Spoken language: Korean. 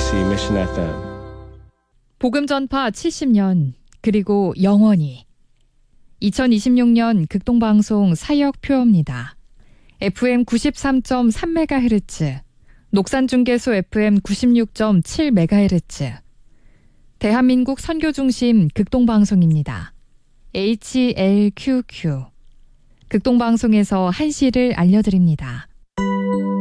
KBC Mission FM. 복음 전파 70년 그리고 영원히 2026년 극동방송 사역표입니다. FM 93.3MHz, 녹산중계소 FM 96.7MHz, 대한민국 선교중심 극동방송입니다. HLQQ. 극동방송에서 한시를 알려드립니다.